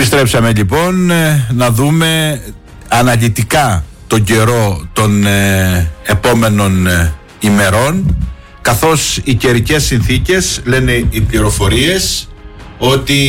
Επιστρέψαμε λοιπόν να δούμε αναλυτικά τον καιρό των επόμενων ημερών, καθώς οι καιρικές συνθήκες, λένε οι πληροφορίες, ότι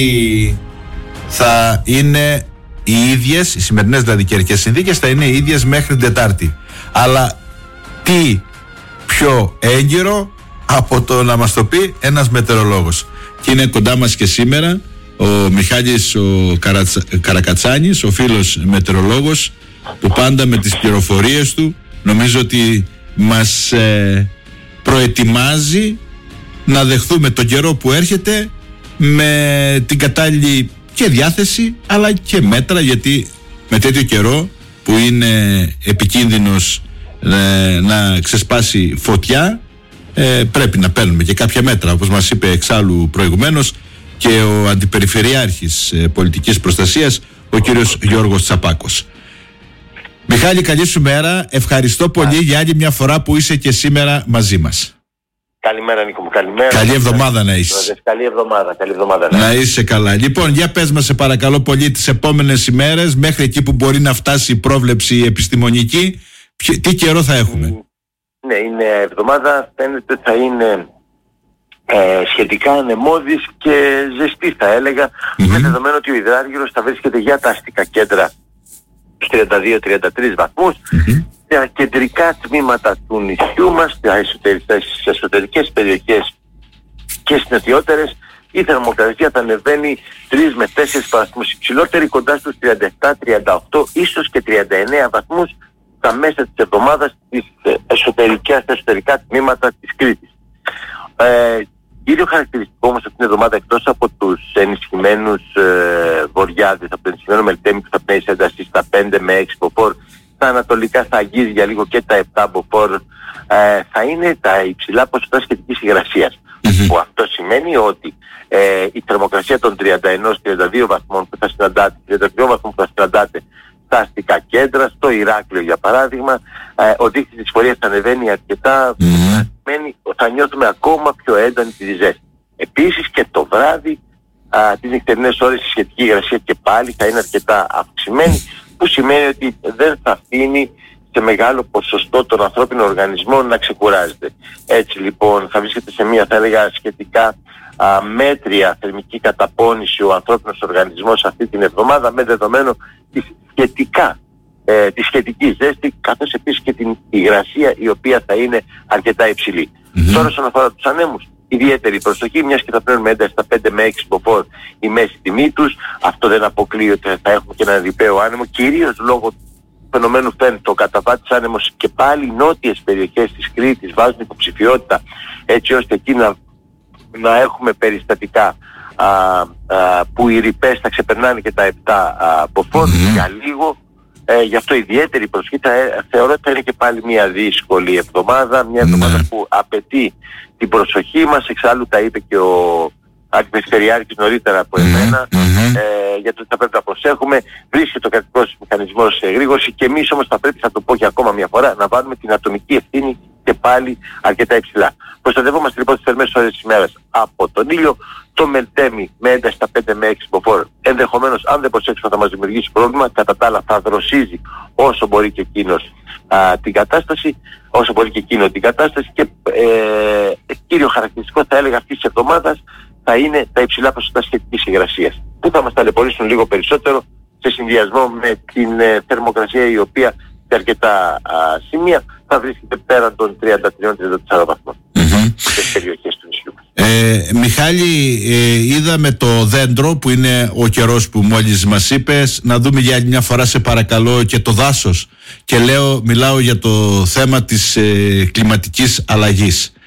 θα είναι οι ίδιες, οι σημερινές δηλαδή καιρικές συνθήκες θα είναι οι ίδιες μέχρι την Τετάρτη. Αλλά τι πιο έγκυρο από το να μας το πει ένας μετεωρολόγος. Και είναι κοντά μας και σήμερα ο Μιχάλης ο Καρακατσάνης, ο φίλος μετεωρολόγος, που πάντα με τις πληροφορίες του νομίζω ότι μας προετοιμάζει να δεχθούμε τον καιρό που έρχεται με την κατάλληλη και διάθεση αλλά και μέτρα, γιατί με τέτοιο καιρό που είναι επικίνδυνος να ξεσπάσει φωτιά, πρέπει να παίρνουμε και κάποια μέτρα, όπως μας είπε εξάλλου προηγουμένως και ο Αντιπεριφερειάρχης Πολιτικής Προστασίας, ο κύριος Γιώργος Τσαπάκος. Μιχάλη, καλή σου μέρα. Ευχαριστώ πολύ για άλλη μια φορά που είσαι και σήμερα μαζί μας. Καλημέρα Νίκο μου, καλημέρα. Καλή εβδομάδα να είσαι. Καλή εβδομάδα. Να είσαι καλά. Λοιπόν, για πες μας σε παρακαλώ πολύ τις επόμενες ημέρες, μέχρι εκεί που μπορεί να φτάσει η πρόβλεψη επιστημονική, τι καιρό θα έχουμε? Ναι, η νέα εβδομάδα φαίνεται θα είναι σχετικά ανεμώδης και ζεστή, θα έλεγα, με δεδομένο ότι ο υδράργυρος θα βρίσκεται για τα αστικά κέντρα στους 32-33 βαθμούς. Στα κεντρικά τμήματα του νησιού μας, στις εσωτερικές περιοχές και στις νοτιότερες, η θερμοκρασία θα ανεβαίνει 3 με 4 βαθμούς υψηλότερη, κοντά στους 37-38, ίσως και 39 βαθμούς στα μέσα της εβδομάδας στα εσωτερικά τμήματα της Κρήτης. Κύριο χαρακτηριστικό όμως αυτήν την εβδομάδα, εκτός από τους ενισχυμένους βορειάδες, από το ενισχυμένο Μελτέμι που θα πνέει σε ένταση στα 5 με 6 μποφόρ, στα ανατολικά θα αγγίζει για λίγο και τα 7 μποφόρ, θα είναι τα υψηλά ποσοστά σχετικής υγρασίας. Που αυτό σημαίνει ότι η θερμοκρασία των 31-32 βαθμών που θα συναντάτε, 32 βαθμών που θα συναντάτε στα αστικά κέντρα, στο Ηράκλειο για παράδειγμα, ο δείκτης της φορείας θα ανεβαίνει αρκετά, θα νιώθουμε ακόμα πιο έντονη τη ζέστη. Επίσης και το βράδυ, τις νυχτερινές ώρες η σχετική υγρασία και πάλι θα είναι αρκετά αυξημένη, που σημαίνει ότι δεν θα αφήνει σε μεγάλο ποσοστό τον ανθρώπινο οργανισμό να ξεκουράζεται. Έτσι λοιπόν θα βρίσκεται σε μια, θα έλεγα, σχετικά μέτρια θερμική καταπώνηση ο ανθρώπινος οργανισμός αυτή την εβδομάδα, με δεδομένο τη σχετική ζέστη, καθώς επίσης και την υγρασία η οποία θα είναι αρκετά υψηλή. Τώρα όσον αφορά τους ανέμους, ιδιαίτερη προσοχή, μιας και θα παίρνουμε ένταση στα 5 με 6 μποφόρ η μέση τιμή τους. Αυτό δεν αποκλείει ότι θα έχουμε και έναν ρηπαίο άνεμο, κυρίως λόγω του φαινομένου φαίνεται ο καταβάτης άνεμος, και πάλι οι νότιες περιοχές της Κρήτης βάζουν υποψηφιότητα, έτσι ώστε εκεί να έχουμε περιστατικά που οι ρηπές θα ξεπερνάνε και τα 7 μποφόρ για λίγο. Γι' αυτό ιδιαίτερη προσοχή. Θεωρώ ότι θα είναι και πάλι μια δύσκολη εβδομάδα, μια εβδομάδα που απαιτεί την προσοχή μας. Εξάλλου τα είπε και ο Αντιπεριφερειάρχης νωρίτερα από εμένα, για το ότι θα πρέπει να προσέχουμε. Βρίσκεται ο κρατικός μηχανισμός σε εγρήγορση και εμείς όμως θα πρέπει, θα το πω και ακόμα μια φορά, να βάλουμε την ατομική ευθύνη και πάλι αρκετά υψηλά. Προστατευόμαστε λοιπόν τις θερμές ώρες της ημέρας από τον ήλιο. Το Μελτέμι με ένταση στα 5 με 6 μποφόρ ενδεχομένως, αν δεν προσέξουμε, θα μας δημιουργήσει πρόβλημα. Κατά τα άλλα θα δροσίζει όσο μπορεί και εκείνος την κατάσταση, όσο μπορεί και εκείνο την κατάσταση, και κύριο χαρακτηριστικό θα έλεγα αυτής της εβδομάδας θα είναι τα υψηλά ποσοστά σχετικής υγρασίας, που θα μας ταλαιπωρήσουν λίγο περισσότερο σε συνδυασμό με την θερμοκρασία η οποία σε αρκετά σημεία θα βρίσκεται πέραν των 33-34 βαθμών στις περιοχές του νησιού. Μιχάλη, είδαμε το δέντρο που είναι ο καιρός που μόλις μας είπες. Να δούμε για άλλη μια φορά σε παρακαλώ και το δάσος, και μιλάω για το θέμα της κλιματικής αλλαγής.